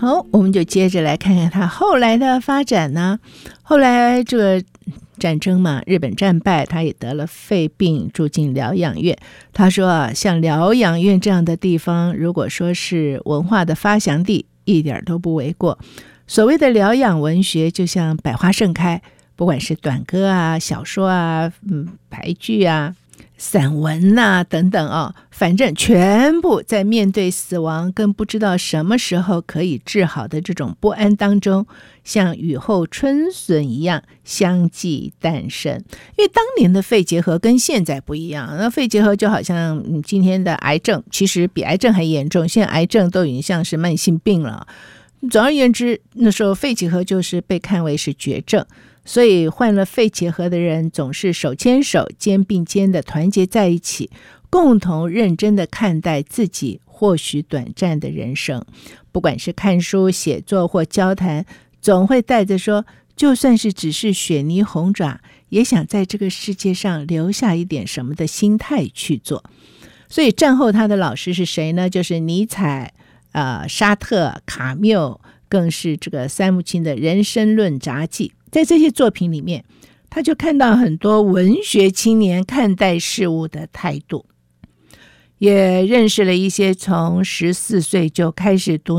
好，我们就接着来看看他后来的发展呢。后来这个战争嘛，日本战败，他也得了肺病，住进疗养院。他说啊，像疗养院这样的地方，如果说是文化的发祥地，一点都不为过。所谓的疗养文学，就像百花盛开，不管是短歌啊、小说啊、俳句啊、散文啊等等啊，反正全部在面对死亡跟不知道什么时候可以治好的这种不安当中，像雨后春笋一样相继诞生。因为当年的肺结核跟现在不一样，那肺结核就好像今天的癌症，其实比癌症还严重，现在癌症都已经像是慢性病了。总而言之，那时候肺结核就是被看为是绝症，所以患了肺结核的人总是手牵手、肩并肩的团结在一起，共同认真的看待自己或许短暂的人生。不管是看书、写作或交谈，总会带着说，就算是只是雪泥红爪，也想在这个世界上留下一点什么的心态去做。所以战后他的老师是谁呢？就是尼采、沙特、卡缪，更是这个三木清的人生论札记。在这些作品里面，他就看到很多文学青年看待事物的态度，也认识了一些从14岁就开始读